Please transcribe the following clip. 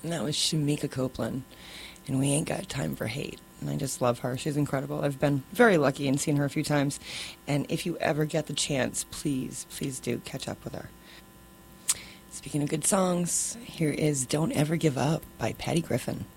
And that was Shamika Copeland. And We Ain't Got Time for Hate. And I just love her. She's incredible. I've been very lucky and seen her a few times. And if you ever get the chance, please do catch up with her. Speaking of good songs, here is Don't Ever Give Up by Patty Griffin.